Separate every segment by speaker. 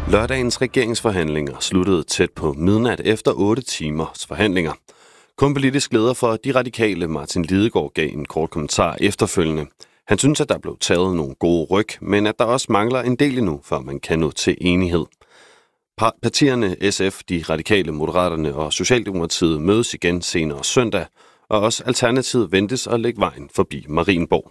Speaker 1: Lørdagens regeringsforhandlinger sluttede tæt på midnat efter 8 timers forhandlinger. Kun politisk leder for De Radikale, Martin Lidegaard, gav en kort kommentar efterfølgende. Han synes, at der blev taget nogle gode ryg, men at der også mangler en del endnu, før man kan nå til enighed. Partierne SF, De Radikale, Moderaterne og Socialdemokratiet mødes igen senere søndag, og også Alternativet ventes at lægge vejen forbi Marienborg.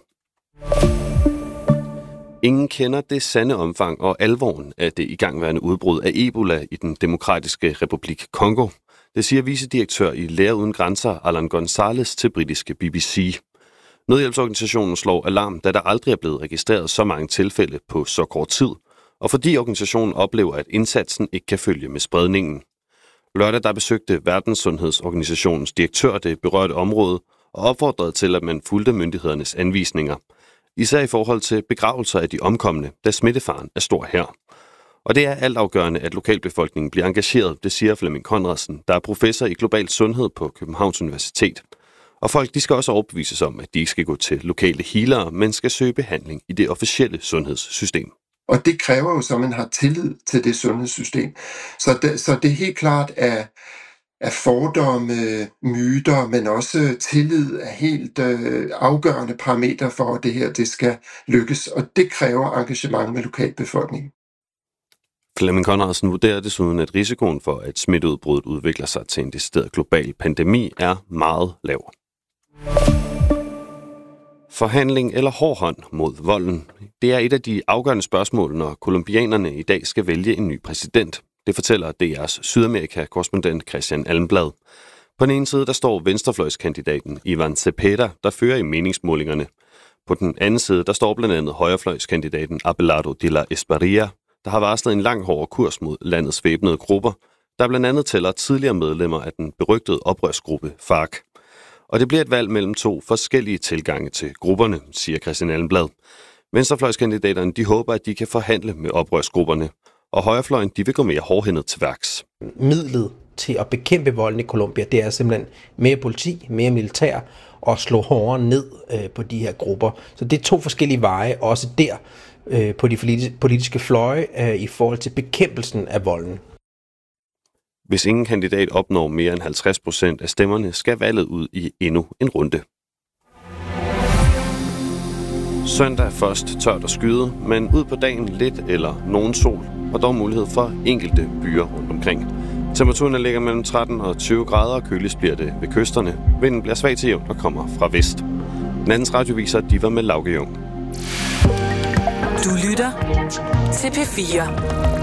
Speaker 1: Ingen kender det sande omfang og alvoren af det igangværende udbrud af Ebola i den demokratiske republik Kongo. Det siger vicedirektør i Læger Uden Grænser, Alan Gonzalez, til britiske BBC. Nødhjælpsorganisationen slår alarm, da der aldrig er blevet registreret så mange tilfælde på så kort tid, og fordi organisationen oplever, at indsatsen ikke kan følge med spredningen. Lørdag der besøgte Verdenssundhedsorganisationens direktør det berørte område og opfordrede til, at man fulgte myndighedernes anvisninger. Især i forhold til begravelser af de omkomne, da smittefaren er stor her. Og det er altafgørende, at lokalbefolkningen bliver engageret, det siger Flemming Conradsen, der er professor i global sundhed på Københavns Universitet. Og folk de skal også overbevises om, at de ikke skal gå til lokale healere, men skal søge behandling i det officielle sundhedssystem.
Speaker 2: Og det kræver jo så, at man har tillid til det sundhedssystem. Så det er helt klart, at fordomme, myter, men også tillid er helt afgørende parametre for, at det her det skal lykkes. Og det kræver engagement med lokalbefolkningen.
Speaker 1: Flemming Conradsen vurderer desuden, at risikoen for, at smitteudbruddet udvikler sig til en decideret global pandemi, er meget lav. Forhandling eller hård hånd mod volden? Det er et af de afgørende spørgsmål, når colombianerne i dag skal vælge en ny præsident. Det fortæller DR's Sydamerika-korrespondent Christian Almblad. På den ene side der står venstrefløjskandidaten Ivan Cepeda, der fører i meningsmålingerne. På den anden side der står blandt andet højrefløjskandidaten Abelardo de la Espriella, der har varslet en lang hård kurs mod landets væbnede grupper, der blandt andet tæller tidligere medlemmer af den berygtede oprørsgruppe FARC. Og det bliver et valg mellem to forskellige tilgange til grupperne, siger Christian Almblad. Venstrefløjskandidaterne de håber, at de kan forhandle med oprørsgrupperne, og højrefløjen de vil gå mere hårdhændet til værks.
Speaker 3: Midlet til at bekæmpe volden i Colombia, det er simpelthen mere politi, mere militær og slå hårdere ned på de her grupper. Så det er to forskellige veje, også der på de politiske fløje i forhold til bekæmpelsen af volden.
Speaker 1: Hvis ingen kandidat opnår mere end 50% af stemmerne, skal valget ud i endnu en runde. Søndag først tørt og skyde, men ud på dagen lidt eller nogen sol, og dog mulighed for enkelte byer rundt omkring. Temperaturen ligger mellem 13 og 20 grader, og køligst bliver det ved kysterne. Vinden bliver svag til jævn og kommer fra vest. Nattens radioviser, de var med Lauke Jung.
Speaker 4: Du lytter til P4.